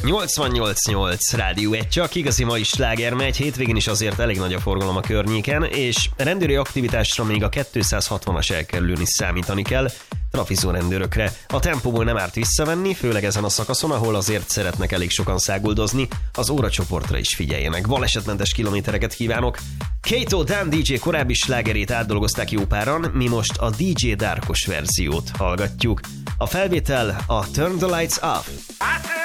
88.8 Rádió 1, csak igazi mai sláger megy, hétvégén is azért elég nagy a forgalom a környéken, és rendőri aktivitásra még a 260-as elkerülőn is számítani kell, trafizó rendőrökre. A tempóból nem árt visszavenni, főleg ezen a szakaszon, ahol azért szeretnek elég sokan száguldozni, az óracsoportra is figyeljenek. Balesetmentes kilométereket kívánok! Kato Dan DJ korábbi slágerét átdolgozták jó páran, mi most a DJ Darkos verziót hallgatjuk. A felvétel a Turn the Lights Off.